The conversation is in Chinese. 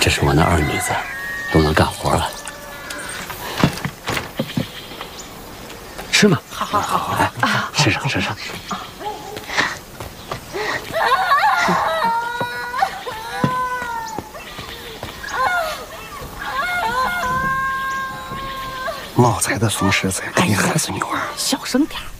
这是我那二女子，都能干活了。吃嘛，好，来，吃上。 毛才的怂狮子，赶紧害死女娃！ 小声点。